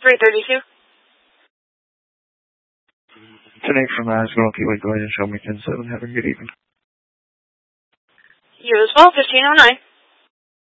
332. Tonight from Nashville, okay, wait, go ahead and show me 10-7. Have a good evening. You as well, 1509.